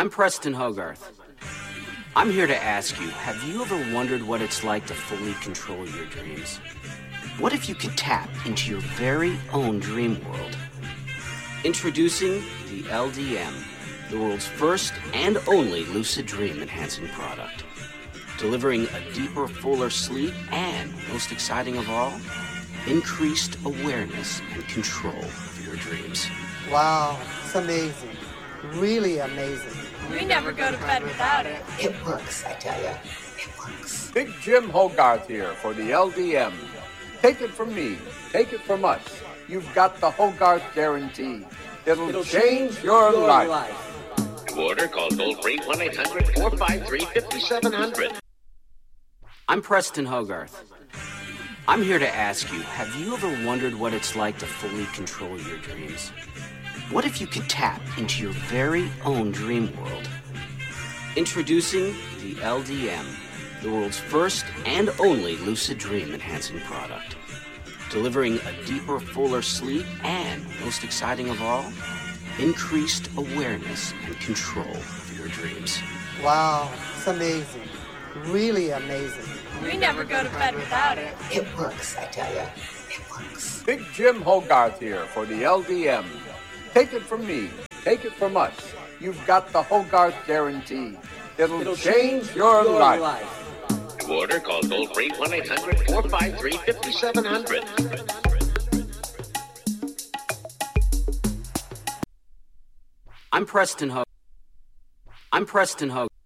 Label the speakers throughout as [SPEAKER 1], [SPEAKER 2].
[SPEAKER 1] I'm Preston Hogarth. I'm here to ask you, have you ever wondered what it's like to fully control your dreams? What if you could tap into your very own dream world? Introducing the LDM, the world's first and only lucid dream enhancing product. Delivering a deeper, fuller sleep and, most exciting of all, increased awareness and control of your dreams.
[SPEAKER 2] Wow, it's amazing. Really amazing.
[SPEAKER 3] We never go to bed without it.
[SPEAKER 4] It works, I tell you. It works.
[SPEAKER 5] Big Jim Hogarth here for the LDM. Take it from me. Take it from us. You've got the Hogarth guarantee. It'll change your life.
[SPEAKER 6] To order, call toll-free 1-800-453-5700.
[SPEAKER 1] I'm Preston Hogarth. I'm here to ask you, have you ever wondered what it's like to fully control your dreams? What if you could tap into your very own dream world? Introducing the LDM, the world's first and only lucid dream enhancing product. Delivering a deeper, fuller sleep and, most exciting of all, increased awareness and control of your dreams.
[SPEAKER 2] Wow, it's amazing. Really amazing.
[SPEAKER 3] We never go to bed without it.
[SPEAKER 4] It works, I tell you. It works.
[SPEAKER 5] Big Jim Hogarth here for the LDM. Take it from me. Take it from us. You've got the Hogarth guarantee. It'll change your life.
[SPEAKER 6] To order, call toll-free 1-800-453-5700.
[SPEAKER 1] I'm Preston Hogarth. I'm Preston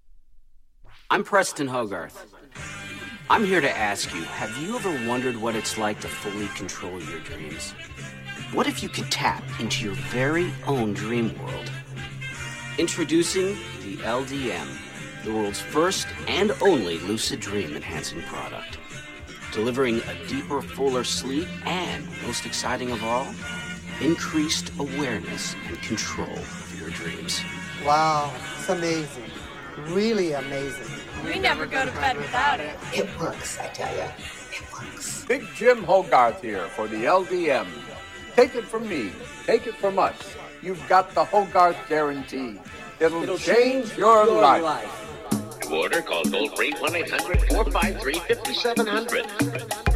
[SPEAKER 1] Hogarth. I'm here to ask you, have you ever wondered what it's like to fully control your dreams? What if you could tap into your very own dream world? Introducing the LDM, the world's first and only lucid dream enhancing product. Delivering a deeper, fuller sleep and, most exciting of all, increased awareness and control of your dreams.
[SPEAKER 2] Wow, it's amazing. Really amazing.
[SPEAKER 3] We never go to bed without it.
[SPEAKER 4] It works, I tell you. It works.
[SPEAKER 5] Big Jim Hogarth here for the LDM. Take it from me. Take it from us. You've got the Hogarth guarantee. It'll change your life.
[SPEAKER 6] To order, call toll-free 1-800-453-5700.